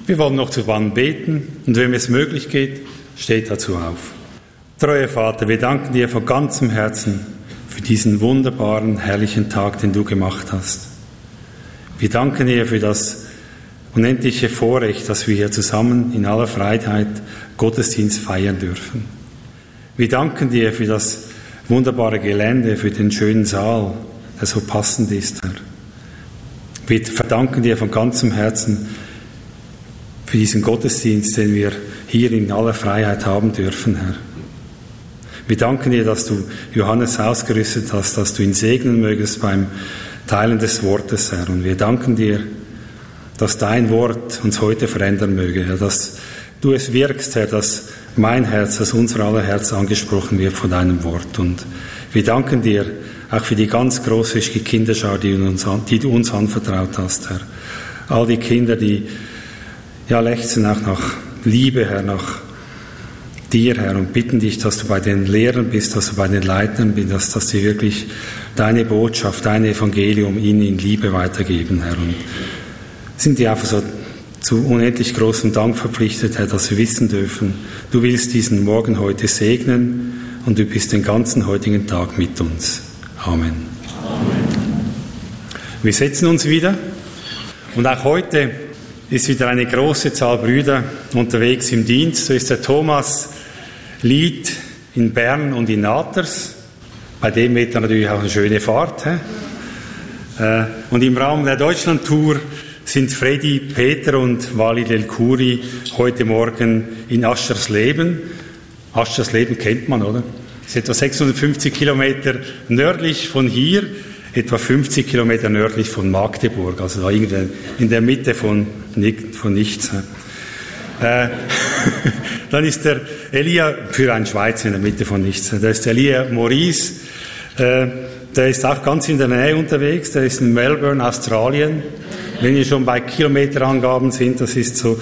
Wir wollen noch zusammen beten und wenn es möglich geht, steht dazu auf. Treuer Vater, wir danken dir von ganzem Herzen für diesen wunderbaren, herrlichen Tag, den du gemacht hast. Wir danken dir für das unendliche Vorrecht, dass wir hier zusammen in aller Freiheit Gottesdienst feiern dürfen. Wir danken dir für das wunderbare Gelände, für den schönen Saal, der so passend ist, Herr. Wir verdanken dir von ganzem Herzen für diesen Gottesdienst, den wir hier in aller Freiheit haben dürfen, Herr. Wir danken dir, dass du Johannes ausgerüstet hast, dass du ihn segnen mögest beim Teilen des Wortes, Herr. Und wir danken dir, dass dein Wort uns heute verändern möge, Herr, dass du es wirkst, Herr, dass mein Herz, dass unser aller Herz angesprochen wird von deinem Wort. Und wir danken dir auch für die ganz große Kinderschar, die du uns anvertraut hast, Herr. All die Kinder, die lechzen auch nach Liebe, Herr, nach dir, Herr, und bitten dich, dass du bei den Lehrern bist, dass du bei den Leitern bist, dass sie wirklich deine Botschaft, dein Evangelium ihnen in Liebe weitergeben, Herr. Und sind dir einfach so zu unendlich großem Dank verpflichtet, Herr, dass wir wissen dürfen, du willst diesen Morgen heute segnen und du bist den ganzen heutigen Tag mit uns. Amen. Amen. Wir setzen uns wieder und auch heute ist wieder eine große Zahl Brüder unterwegs im Dienst. So ist der Thomas Lied in Bern und in Naters. Bei dem wird dann natürlich auch eine schöne Fahrt. Und im Rahmen der Deutschlandtour sind Freddy, Peter und Walid El-Khoury heute Morgen in Aschersleben. Aschersleben kennt man, oder? Das ist etwa 650 Kilometer nördlich von hier, etwa 50 Kilometer nördlich von Magdeburg, also da irgendwo in der Mitte von nichts. Dann ist der Elia, für einen Schweizer in der Mitte von nichts, da ist Elia Maurice, der ist auch ganz in der Nähe unterwegs, der ist in Melbourne, Australien. Wenn wir schon bei Kilometerangaben sind, das ist so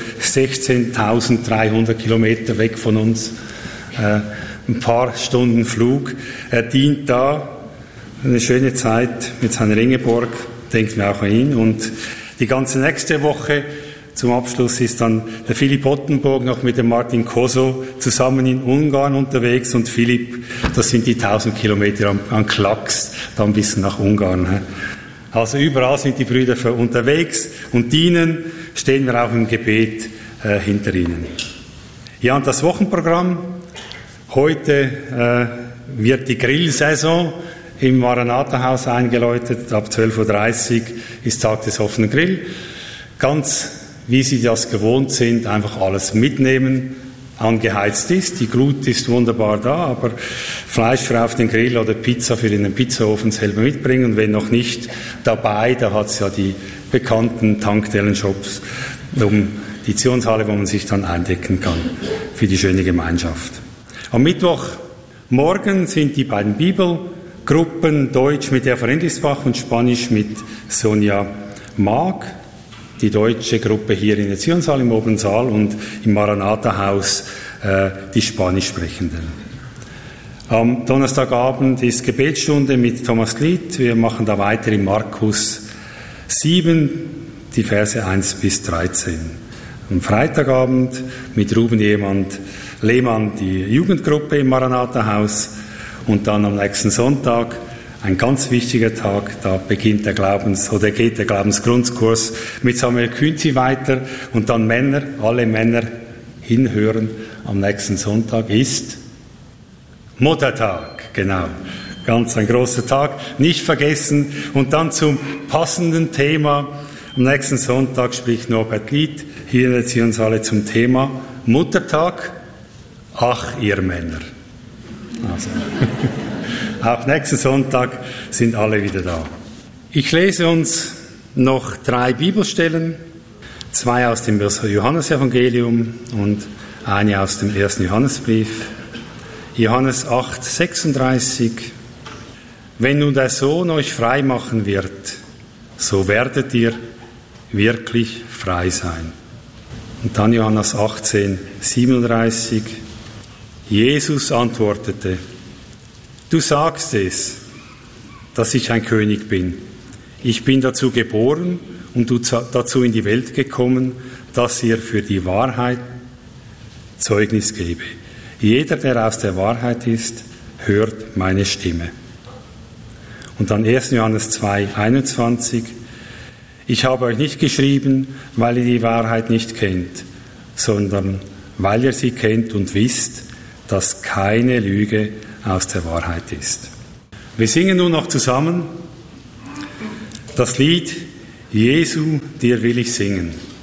16.300 Kilometer weg von uns, ein paar Stunden Flug. Er dient da, eine schöne Zeit mit seiner Ingeborg, denken wir auch an ihn. Und die ganze nächste Woche zum Abschluss ist dann der Philipp Ottenburg noch mit dem Martin Koso zusammen in Ungarn unterwegs. Und Philipp, das sind die 1000 Kilometer an Klacks, da ein bisschen nach Ungarn. Also überall sind die Brüder für unterwegs und dienen, stehen wir auch im Gebet hinter ihnen. Ja, und das Wochenprogramm. Heute wird die Grillsaison im Maranatha-Haus eingeläutet. Ab 12.30 Uhr ist Tag des offenen Grill. Ganz wie Sie das gewohnt sind, einfach alles mitnehmen, angeheizt ist. Die Glut ist wunderbar da, aber Fleisch für auf den Grill oder Pizza für in den Pizzaofen selber mitbringen. Und wenn noch nicht dabei, da hat es ja die bekannten Tankstellen-Shops um die Zionshalle, wo man sich dann eindecken kann für die schöne Gemeinschaft. Am Mittwochmorgen sind die beiden Bibelgruppen, Deutsch mit Eva Rendlisbach und Spanisch mit Sonja Maag. Die deutsche Gruppe hier in der Zionshalle im oberen Saal und im Maranatha-Haus die Spanischsprechenden. Am Donnerstagabend ist Gebetsstunde mit Thomas Glied. Wir machen da weiter in Markus 7, die Verse 1 bis 13. Am Freitagabend mit Ruben Lehmann die Jugendgruppe im Maranatha-Haus und dann am nächsten Sonntag ein ganz wichtiger Tag, da geht der Glaubensgrundkurs mit Samuel Künzi weiter und dann alle Männer hinhören. Am nächsten Sonntag ist Muttertag, genau. Ganz ein großer Tag, nicht vergessen. Und dann zum passenden Thema. Am nächsten Sonntag spricht Norbert Lied hier in der Zionshalle zum Thema Muttertag. Ach, ihr Männer. Also. Auch nächsten Sonntag sind alle wieder da. Ich lese uns noch 3 Bibelstellen, 2 aus dem Johannesevangelium und eine aus dem 1. Johannesbrief. Johannes 8, 36. Wenn nun der Sohn euch frei machen wird, so werdet ihr wirklich frei sein. Und dann Johannes 18, 37. Jesus antwortete: Du sagst es, dass ich ein König bin. Ich bin dazu geboren und dazu in die Welt gekommen, dass ihr für die Wahrheit Zeugnis gebe. Jeder, der aus der Wahrheit ist, hört meine Stimme. Und dann 1. Johannes 2, 21. Ich habe euch nicht geschrieben, weil ihr die Wahrheit nicht kennt, sondern weil ihr sie kennt und wisst, dass keine Lüge aus der Wahrheit ist. Wir singen nun noch zusammen das Lied Jesu, dir will ich singen.